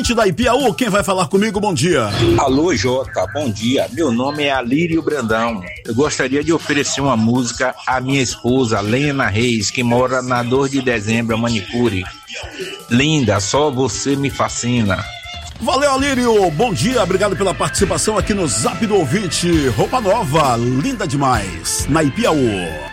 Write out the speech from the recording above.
Da Ipiaú, quem vai falar comigo? Bom dia. Alô, Jota, bom dia. Meu nome é Alírio Brandão. Eu gostaria de oferecer uma música à minha esposa, Lena Reis, que mora na 2 de dezembro, Manicure. Linda, só você me fascina. Valeu, Alírio. Bom dia, obrigado pela participação aqui no Zap do Ouvinte. Roupa nova, linda demais, na Ipiaú.